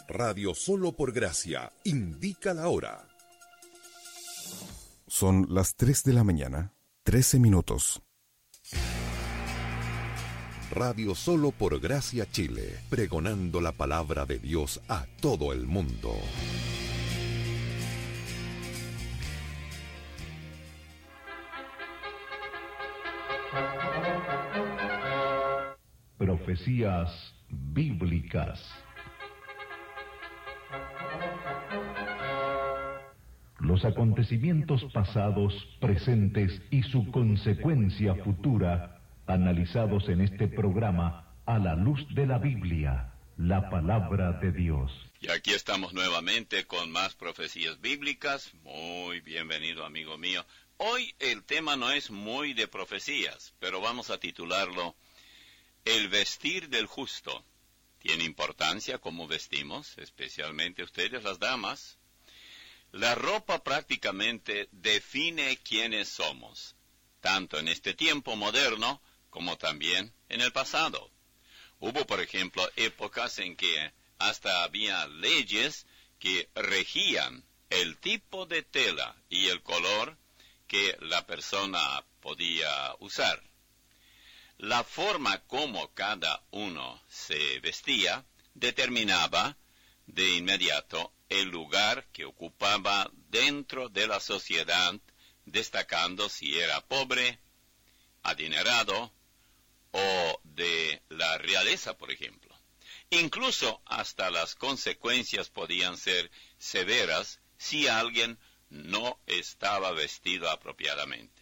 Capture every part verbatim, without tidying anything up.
Radio Solo por Gracia indica la hora. Son las tres de la mañana, trece minutos. Radio Solo por Gracia Chile, pregonando la palabra de Dios a todo el mundo. Profecías bíblicas. Los acontecimientos pasados, presentes y su consecuencia futura, analizados en este programa a la luz de la Biblia, la palabra de Dios. Y aquí estamos nuevamente con más profecías bíblicas. Muy bienvenido, amigo mío. Hoy el tema no es muy de profecías, pero vamos a titularlo El vestir del justo. ¿Tiene importancia cómo vestimos, especialmente ustedes las damas? La ropa prácticamente define quiénes somos, tanto en este tiempo moderno como también en el pasado. Hubo, por ejemplo, épocas en que hasta había leyes que regían el tipo de tela y el color que la persona podía usar. La forma como cada uno se vestía determinaba de inmediato el lugar que ocupaba dentro de la sociedad, destacando si era pobre, adinerado o de la realeza, por ejemplo. Incluso hasta las consecuencias podían ser severas si alguien no estaba vestido apropiadamente.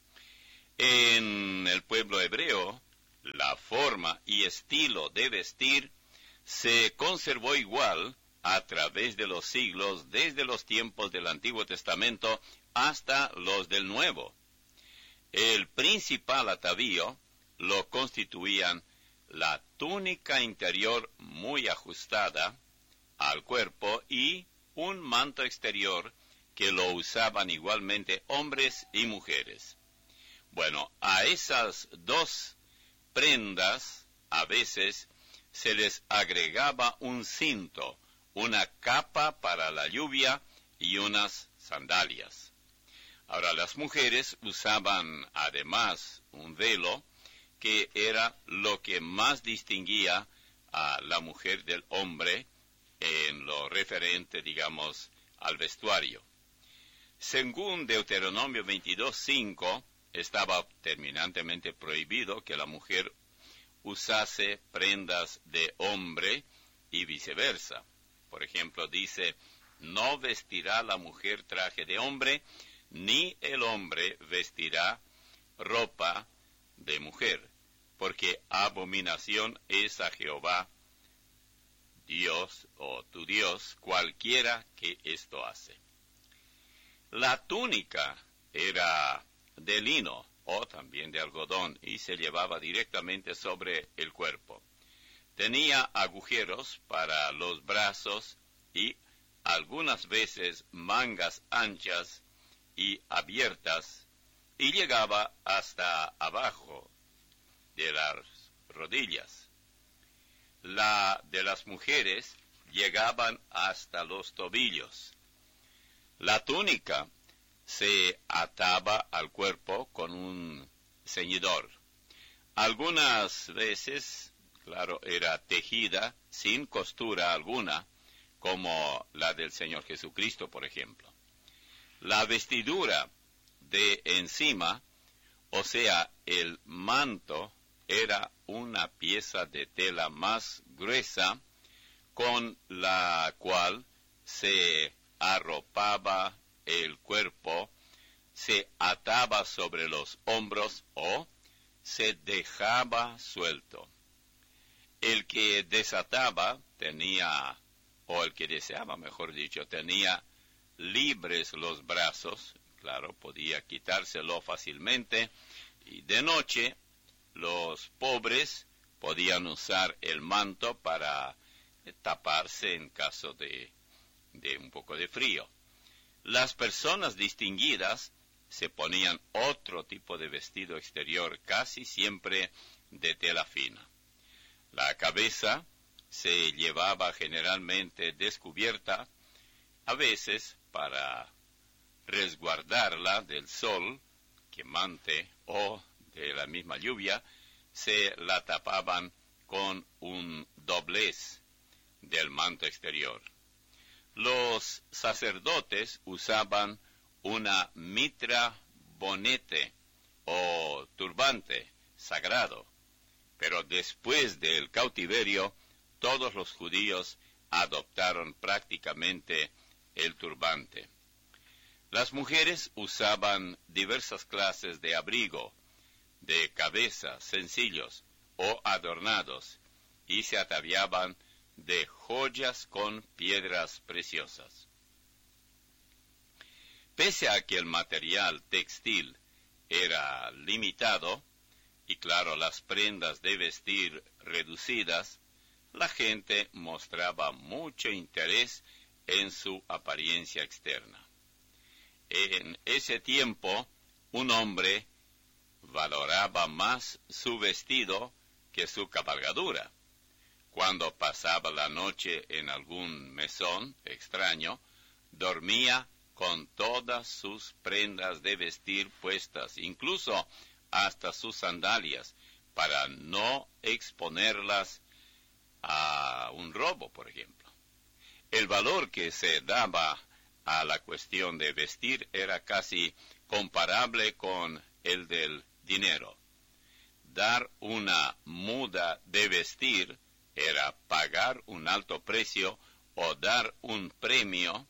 En el pueblo hebreo, la forma y estilo de vestir se conservó igual a través de los siglos, desde los tiempos del Antiguo Testamento hasta los del Nuevo. El principal atavío lo constituían la túnica interior muy ajustada al cuerpo y un manto exterior que lo usaban igualmente hombres y mujeres. Bueno, a esas dos prendas a veces se les agregaba un cinto, una capa para la lluvia y unas sandalias. Ahora, las mujeres usaban además un velo que era lo que más distinguía a la mujer del hombre en lo referente, digamos, al vestuario. Según Deuteronomio veintidós cinco, estaba terminantemente prohibido que la mujer usase prendas de hombre y viceversa. Por ejemplo, dice, no vestirá la mujer traje de hombre, ni el hombre vestirá ropa de mujer, porque abominación es a Jehová, Dios o tu Dios, cualquiera que esto hace. La túnica era de lino o también de algodón y se llevaba directamente sobre el cuerpo. Tenía agujeros para los brazos y algunas veces mangas anchas y abiertas y llegaba hasta abajo de las rodillas. La de las mujeres llegaban hasta los tobillos. La túnica se ataba al cuerpo con un ceñidor. Algunas veces, claro, era tejida sin costura alguna, como la del Señor Jesucristo, por ejemplo. La vestidura de encima, o sea, el manto, era una pieza de tela más gruesa, con la cual se arropaba el cuerpo, se ataba sobre los hombros o se dejaba suelto. El que desataba tenía, o el que deseaba, mejor dicho, tenía libres los brazos, claro, podía quitárselo fácilmente, y de noche los pobres podían usar el manto para taparse en caso de, de un poco de frío. Las personas distinguidas se ponían otro tipo de vestido exterior, casi siempre de tela fina. La cabeza se llevaba generalmente descubierta, a veces para resguardarla del sol quemante o de la misma lluvia, se la tapaban con un doblez del manto exterior. Los sacerdotes usaban una mitra bonete o turbante sagrado, pero después del cautiverio, todos los judíos adoptaron prácticamente el turbante. Las mujeres usaban diversas clases de abrigo, de cabeza, sencillos o adornados, y se ataviaban de joyas con piedras preciosas. Pese a que el material textil era limitado, y claro, las prendas de vestir reducidas, la gente mostraba mucho interés en su apariencia externa. En ese tiempo, un hombre valoraba más su vestido que su cabalgadura. Cuando pasaba la noche en algún mesón extraño, dormía con todas sus prendas de vestir puestas, incluso hasta sus sandalias, para no exponerlas a un robo, por ejemplo. El valor que se daba a la cuestión de vestir era casi comparable con el del dinero. Dar una muda de vestir era pagar un alto precio o dar un premio.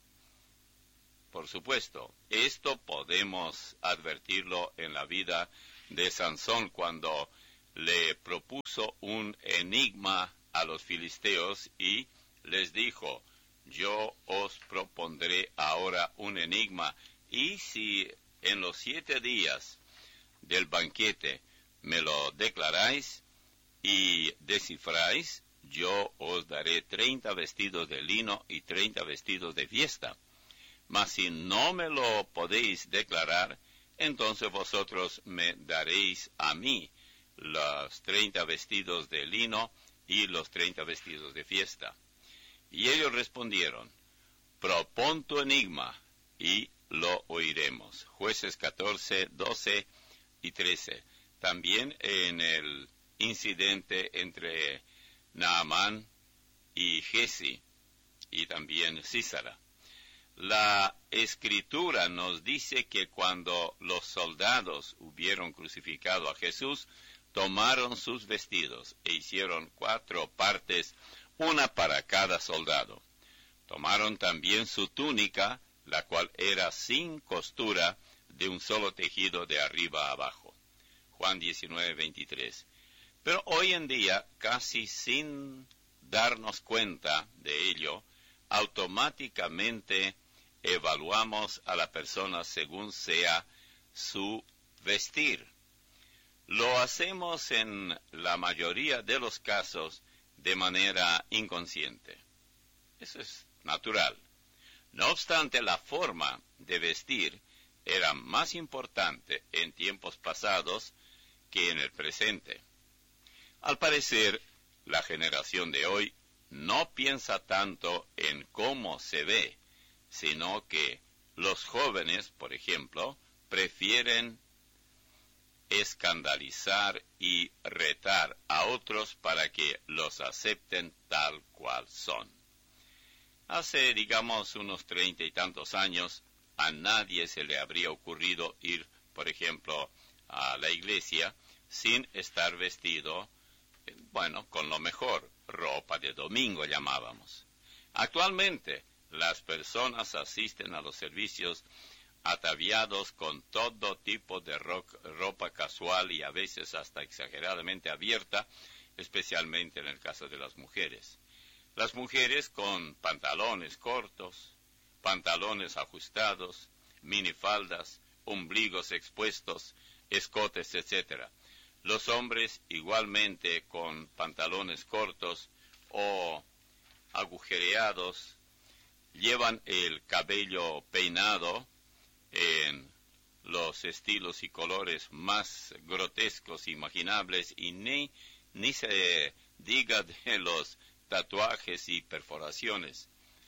Por supuesto, esto podemos advertirlo en la vida de Sansón cuando le propuso un enigma a los filisteos y les dijo: yo os propondré ahora un enigma, y si en los siete días del banquete me lo declaráis y descifráis, yo os daré treinta vestidos de lino y treinta vestidos de fiesta. Mas si no me lo podéis declarar, entonces vosotros me daréis a mí los treinta vestidos de lino y los treinta vestidos de fiesta. Y ellos respondieron: propón tu enigma y lo oiremos. Jueces catorce, doce y trece. También en el incidente entre Naamán y Giezi y también Sísara. La Escritura nos dice que cuando los soldados hubieron crucificado a Jesús, tomaron sus vestidos e hicieron cuatro partes, una para cada soldado. Tomaron también su túnica, la cual era sin costura, de un solo tejido de arriba a abajo. Juan diecinueve, veintitrés. Pero hoy en día, casi sin darnos cuenta de ello, automáticamente evaluamos a la persona según sea su vestir. Lo hacemos en la mayoría de los casos de manera inconsciente. Eso es natural. No obstante, la forma de vestir era más importante en tiempos pasados que en el presente. Al parecer, la generación de hoy no piensa tanto en cómo se ve, sino que los jóvenes, por ejemplo, prefieren escandalizar y retar a otros para que los acepten tal cual son. Hace, digamos, unos treinta y tantos años, a nadie se le habría ocurrido ir, por ejemplo, a la iglesia sin estar vestido, bueno, con lo mejor, ropa de domingo llamábamos. Actualmente, las personas asisten a los servicios ataviados con todo tipo de ro- ropa casual y a veces hasta exageradamente abierta, especialmente en el caso de las mujeres. Las mujeres con pantalones cortos, pantalones ajustados, minifaldas, ombligos expuestos, escotes, etcétera. Los hombres igualmente con pantalones cortos o agujereados, llevan el cabello peinado en los estilos y colores más grotescos imaginables, y ni, ni se diga de los tatuajes y perforaciones.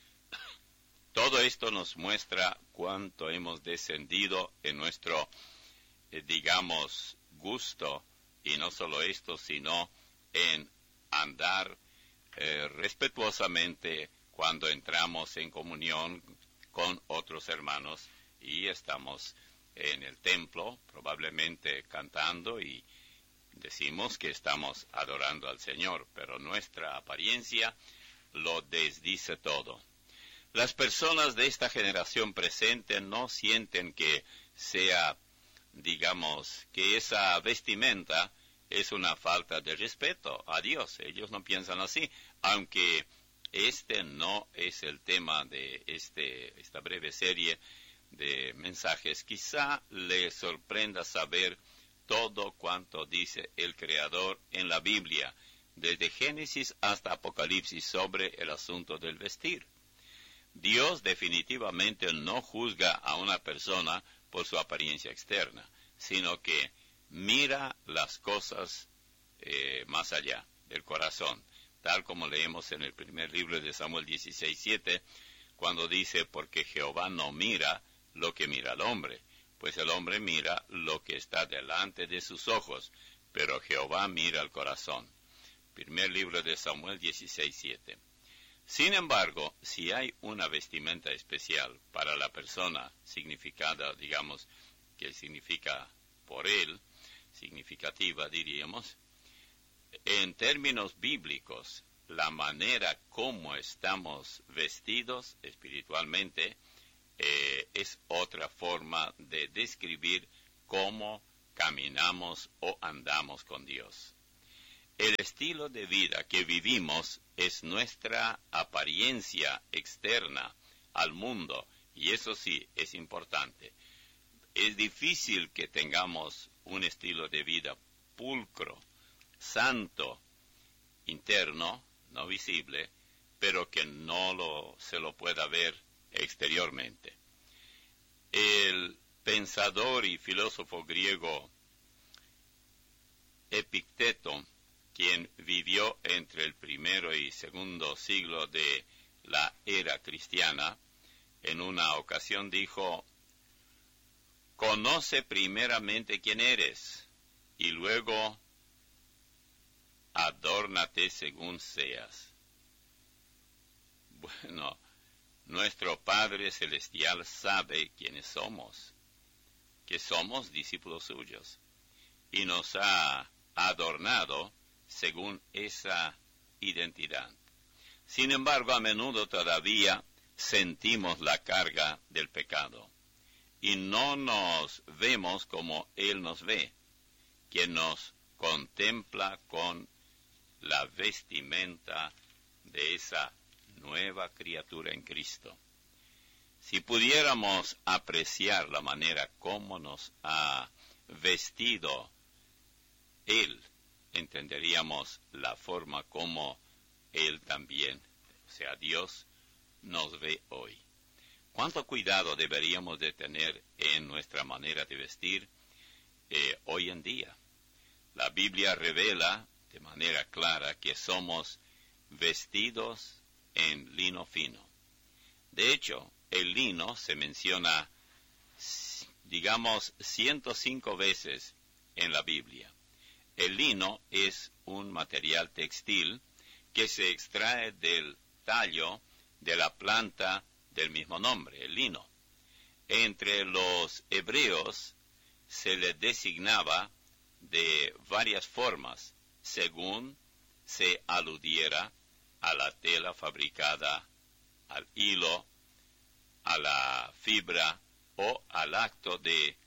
Todo esto nos muestra cuánto hemos descendido en nuestro, eh, digamos, gusto, y no solo esto, sino en andar eh, respetuosamente cuando entramos en comunión con otros hermanos y estamos en el templo, probablemente cantando, y decimos que estamos adorando al Señor, pero nuestra apariencia lo desdice todo. Las personas de esta generación presente no sienten que sea, digamos, que esa vestimenta es una falta de respeto a Dios. Ellos no piensan así, aunque este no es el tema de este, esta breve serie de mensajes. Quizá le sorprenda saber todo cuanto dice el Creador en la Biblia, desde Génesis hasta Apocalipsis, sobre el asunto del vestir. Dios definitivamente no juzga a una persona por su apariencia externa, sino que mira las cosas eh, más allá del corazón, tal como leemos en el primer libro de Samuel dieciséis siete, cuando dice, porque Jehová no mira lo que mira el hombre, pues el hombre mira lo que está delante de sus ojos, pero Jehová mira el corazón. Primer libro de Samuel dieciséis siete. Sin embargo, si hay una vestimenta especial para la persona significada, digamos, que significa por él, significativa diríamos, en términos bíblicos, la manera como estamos vestidos espiritualmente eh, es otra forma de describir cómo caminamos o andamos con Dios. El estilo de vida que vivimos es nuestra apariencia externa al mundo, y eso sí es importante. Es difícil que tengamos un estilo de vida pulcro, santo, interno, no visible, pero que no lo, se lo pueda ver exteriormente. El pensador y filósofo griego Epicteto, quien vivió entre el primero y segundo siglo de la era cristiana, en una ocasión dijo, conoce primeramente quién eres, y luego adórnate según seas. Bueno, nuestro Padre Celestial sabe quiénes somos, que somos discípulos suyos, y nos ha adornado según esa identidad. Sin embargo, a menudo todavía sentimos la carga del pecado y no nos vemos como Él nos ve, quien nos contempla con la vestimenta de esa nueva criatura en Cristo. Si pudiéramos apreciar la manera como nos ha vestido Él, entenderíamos la forma como Él también, o sea, Dios, nos ve hoy. ¿Cuánto cuidado deberíamos de tener en nuestra manera de vestir eh, hoy en día? La Biblia revela de manera clara que somos vestidos en lino fino. De hecho, el lino se menciona, digamos, ciento cinco veces en la Biblia. El lino es un material textil que se extrae del tallo de la planta del mismo nombre, el lino. Entre los hebreos se le designaba de varias formas, según se aludiera a la tela fabricada, al hilo, a la fibra o al acto de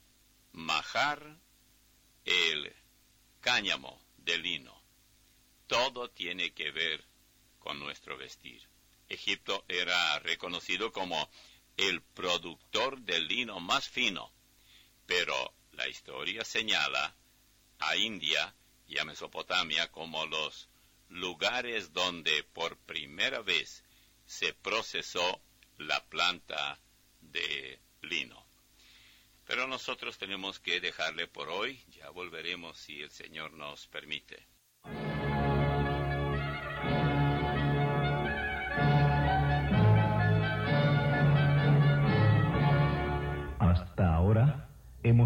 majar el cáñamo de lino. Todo tiene que ver con nuestro vestir. Egipto era reconocido como el productor del lino más fino, pero la historia señala a India y a Mesopotamia como los lugares donde por primera vez se procesó la planta de lino. Pero nosotros tenemos que dejarle por hoy. Ya volveremos si el Señor nos permite.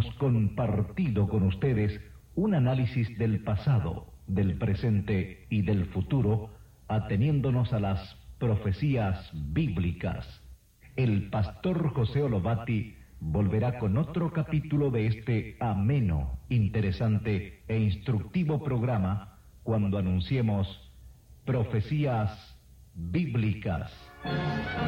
compartido con ustedes un análisis del pasado, del presente y del futuro, ateniéndonos a las profecías bíblicas. El pastor José Olobati volverá con otro capítulo de este ameno, interesante e instructivo programa cuando anunciemos Profecías Bíblicas.